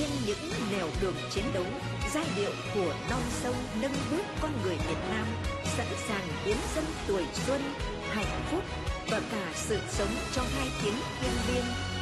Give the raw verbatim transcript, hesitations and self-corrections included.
trên những nẻo đường chiến đấu, giai điệu của non sông nâng bước con người Việt Nam sẵn sàng hiến dâng tuổi xuân, hạnh phúc và cả sự sống cho hai tiếng thiêng liêng